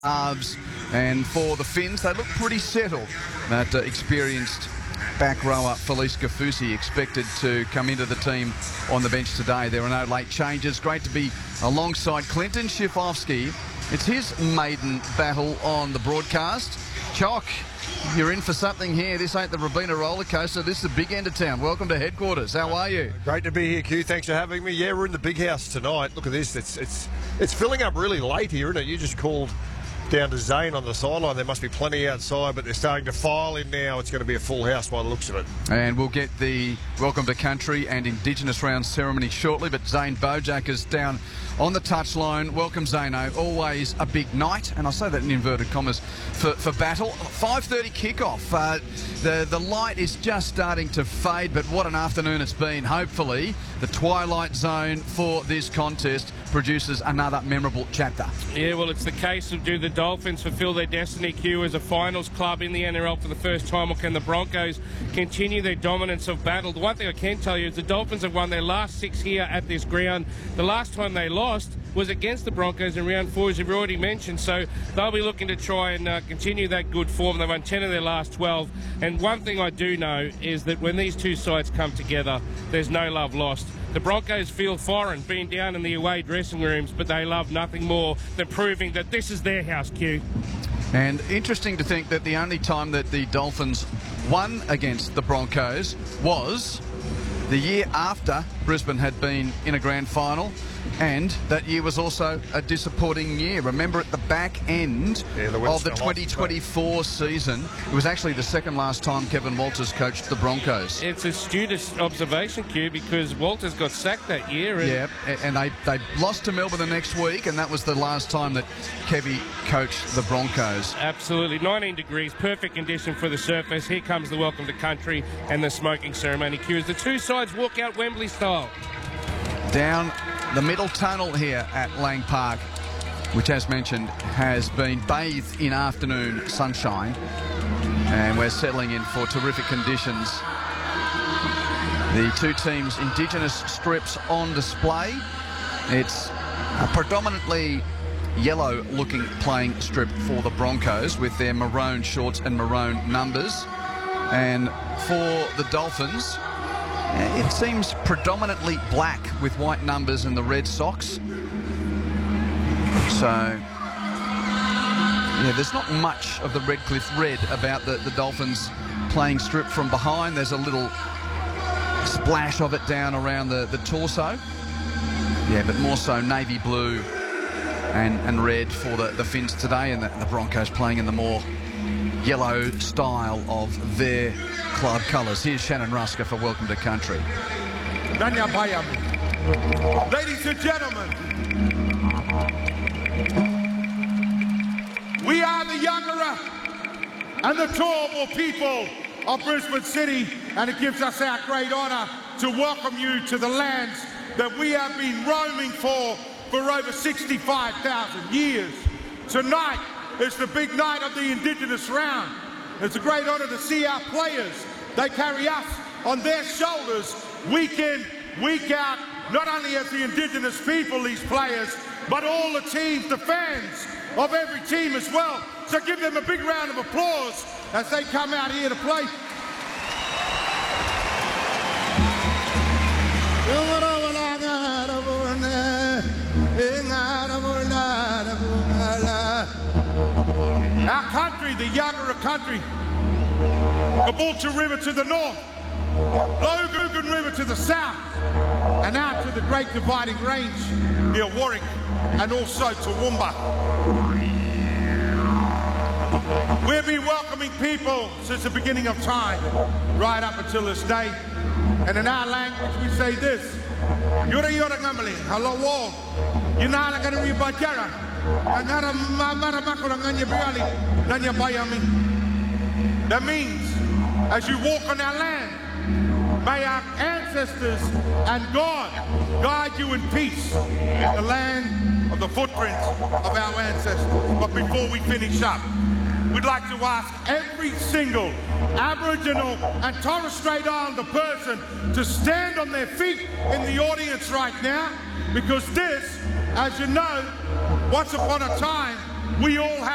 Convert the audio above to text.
halves, and for the Finns, they look pretty settled. That experienced back rower Felice Kaufusi expected to come into the team on the bench today. There are no late changes. Great to be alongside Clinton Schifcofske. It's his maiden battle on the broadcast. Chock, you're in for something here. This ain't the Robina roller coaster. This is the big end of town. Welcome to headquarters. How are you? Great to be here, Q. Thanks for having me. Yeah, we're in the big house tonight. Look at this. It's filling up really late here, isn't it? You just called down to Zane on the sideline. There must be plenty outside, but they're starting to file in now. It's going to be a full house by the looks of it. And we'll get the Welcome to Country and Indigenous Round ceremony shortly, but Zane Bojak is down on the touchline. Welcome, Zano. Always a big night, and I say that in inverted commas, for battle. 5:30 kickoff. The light is just starting to fade, but what an afternoon it's been. Hopefully, the twilight zone for this contest produces another memorable chapter. Yeah, well, it's the case of do the Dolphins fulfil their destiny, Q, as a finals club in the NRL for the first time, or can the Broncos continue their dominance of battle? The one thing I can tell you is the Dolphins have won their last 6 here at this ground. The last time they lost was against the Broncos in round 4, as you've already mentioned, so they'll be looking to try and continue that good form. They've won 10 of their last 12, and one thing I do know is that when these two sides come together, there's no love lost. The Broncos feel foreign being down in the away dressing rooms, but they love nothing more than proving that this is their house, Q. And interesting to think that the only time that the Dolphins won against the Broncos was the year after Brisbane had been in a grand final, and that year was also a disappointing year. Remember, at the back end of the 2024 season, it was actually the second last time Kevin Walters coached the Broncos. It's a astute observation, Q, because Walters got sacked that year. Yeah, and they lost to Melbourne the next week, and that was the last time that Kevy coached the Broncos. Absolutely. 19 degrees, perfect condition for the surface. Here comes the Welcome to Country and the smoking ceremony, Q, as the two sides walk out Wembley style. Down the middle tunnel here at Lang Park, which, as mentioned, has been bathed in afternoon sunshine, and we're settling in for terrific conditions. The two teams' Indigenous strips on display. It's a predominantly yellow-looking playing strip for the Broncos with their maroon shorts and maroon numbers, and for the Dolphins, it seems predominantly black with white numbers and the red socks. So, yeah, there's not much of the Redcliffe red about the Dolphins playing strip from behind. There's a little splash of it down around the torso. Yeah, but more so navy blue and red for the Finns today, and the Broncos playing in the more yellow style of their club colours. Here's Shannon Rusker for Welcome to Country. Ladies and gentlemen, we are the Yagara and the Turrbal people of Brisbane City, and it gives us our great honour to welcome you to the lands that we have been roaming for over 65,000 years. Tonight is the big night of the Indigenous Round. It's a great honour to see our players. They carry us on their shoulders week in, week out, not only as the Indigenous people, these players, but all the teams, the fans of every team as well. So give them a big round of applause as they come out here to play. Our country, the Yagara country, Caboolture River to the north, Logan River to the south, and out to the Great Dividing Range near Warwick and also Toowoomba. We've been welcoming people since the beginning of time, right up until this day. And in our language we say this: Yura Yura Ngamali, hello wall, Yunala Ganari Bajara, Anara Mamara Makura Nanya Biali, Nanya Bayami. That means, as you walk on our land, may our ancestors and God guide you in peace in the land of the footprints of our ancestors. But before we finish up, we'd like to ask every single Aboriginal and Torres Strait Islander person to stand on their feet in the audience right now, because this, as you know, once upon a time, we all had